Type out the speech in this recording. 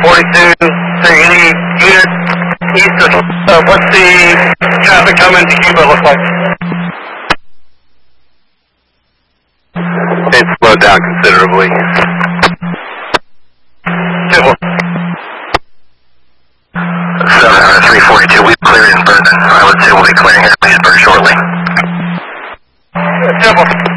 42, say any unit east of, what's the traffic coming to Cuba look like? It's slowed down considerably. Civil. 342, we've cleared in Bergen. I would say we'll be clearing Hattiesburg shortly. Civil.